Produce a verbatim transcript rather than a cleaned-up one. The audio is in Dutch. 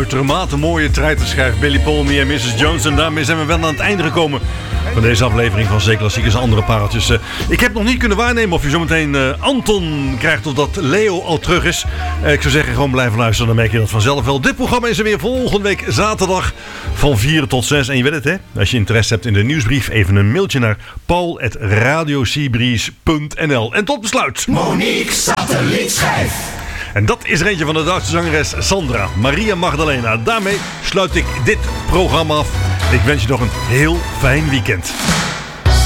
uitermate mooie treiterschijf Billy Paul, Me en missus Jones. En daarmee zijn we wel aan het einde gekomen van deze aflevering van Zeeklassiekers en andere pareltjes. Uh, ik heb nog niet kunnen waarnemen of je zometeen uh, Anton krijgt of dat Leo al terug is. Uh, ik zou zeggen, gewoon blijven luisteren, dan merk je dat vanzelf wel. Dit programma is er weer volgende week zaterdag van vier tot zes. En je weet het, hè? Als je interesse hebt in de nieuwsbrief, even een mailtje naar paul at radio seabreeze punt n l. En tot besluit, Monique Satellietschijf. En dat is er eentje van de Duitse zangeres Sandra Maria Magdalena. Daarmee sluit ik dit programma af. Ik wens je nog een heel fijn weekend.